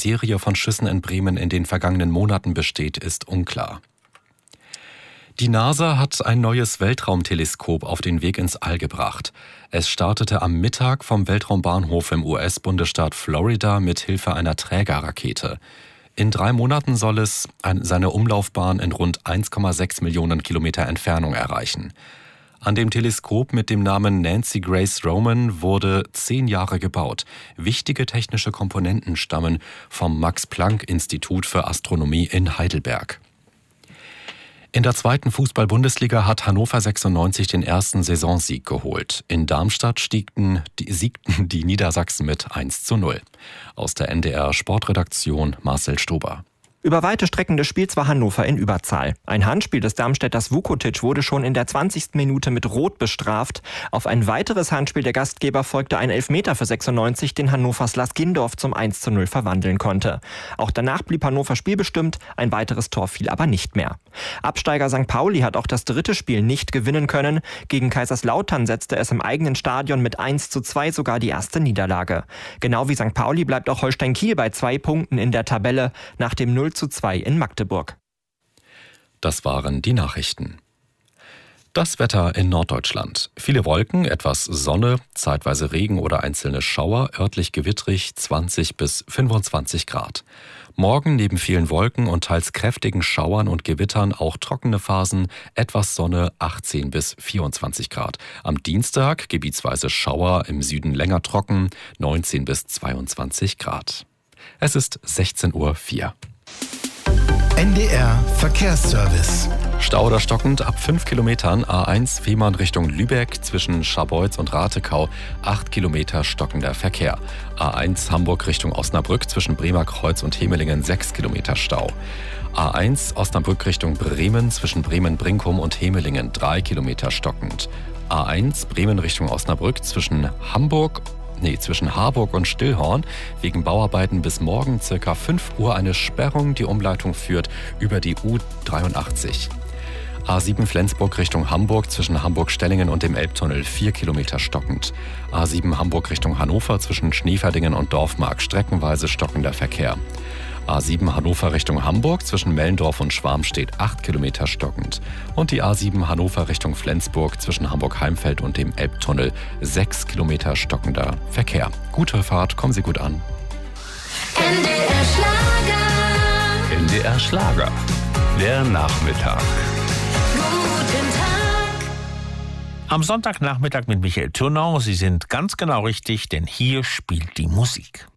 Serie von Schüssen in Bremen in den vergangenen Monaten besteht, ist unklar. Die NASA hat ein neues Weltraumteleskop auf den Weg ins All gebracht. Es startete am Mittag vom Weltraumbahnhof im US-Bundesstaat Florida mit Hilfe einer Trägerrakete. In 3 Monaten soll es seine Umlaufbahn in rund 1,6 Millionen Kilometer Entfernung erreichen. An dem Teleskop mit dem Namen Nancy Grace Roman wurde 10 Jahre gebaut. Wichtige technische Komponenten stammen vom Max-Planck-Institut für Astronomie in Heidelberg. In der 2. Fußball-Bundesliga hat Hannover 96 den ersten Saisonsieg geholt. In Darmstadt siegten die Niedersachsen mit 1:0. Aus der NDR-Sportredaktion Marcel Stober. Über weite Strecken des Spiels war Hannover in Überzahl. Ein Handspiel des Darmstädters Vukotic wurde schon in der 20. Minute mit Rot bestraft. Auf ein weiteres Handspiel der Gastgeber folgte ein Elfmeter für 96, den Hannovers Lars Gindorf zum 1:0 verwandeln konnte. Auch danach blieb Hannover spielbestimmt, ein weiteres Tor fiel aber nicht mehr. Absteiger St. Pauli hat auch das 3. Spiel nicht gewinnen können. Gegen Kaiserslautern setzte es im eigenen Stadion mit 1:2 sogar die erste Niederlage. Genau wie St. Pauli bleibt auch Holstein Kiel bei 2 Punkten in der Tabelle nach dem 0:2 in Magdeburg. Das waren die Nachrichten. Das Wetter in Norddeutschland. Viele Wolken, etwas Sonne, zeitweise Regen oder einzelne Schauer, örtlich gewittrig 20 bis 25 Grad. Morgen neben vielen Wolken und teils kräftigen Schauern und Gewittern auch trockene Phasen, etwas Sonne 18 bis 24 Grad. Am Dienstag gebietsweise Schauer, im Süden länger trocken, 19 bis 22 Grad. Es ist 16:04 Uhr. NDR Verkehrsservice. Stau oder stockend ab 5 Kilometern A1 Fehmarn Richtung Lübeck zwischen Scharbeutz und Ratekau 8 Kilometer stockender Verkehr. A1 Hamburg Richtung Osnabrück zwischen Bremerkreuz und Hemelingen 6 Kilometer Stau. A1 Osnabrück Richtung Bremen zwischen Bremen-Brinkum und Hemelingen 3 Kilometer stockend. A1 Bremen Richtung Osnabrück zwischen Harburg und Stillhorn wegen Bauarbeiten bis morgen ca. 5 Uhr eine Sperrung. Die Umleitung führt über die U83. A7 Flensburg Richtung Hamburg zwischen Hamburg-Stellingen und dem Elbtunnel 4 Kilometer stockend. A7 Hamburg Richtung Hannover zwischen Schneeverdingen und Dorfmark streckenweise stockender Verkehr. A7 Hannover Richtung Hamburg zwischen Mellendorf und Schwarmstedt 8 Kilometer stockend. Und die A7 Hannover Richtung Flensburg zwischen Hamburg-Heimfeld und dem Elbtunnel 6 Kilometer stockender Verkehr. Gute Fahrt, kommen Sie gut an. NDR Schlager. NDR Schlager. Der Nachmittag. Guten Tag. Am Sonntagnachmittag mit Michael Thürnau. Sie sind ganz genau richtig, denn hier spielt die Musik.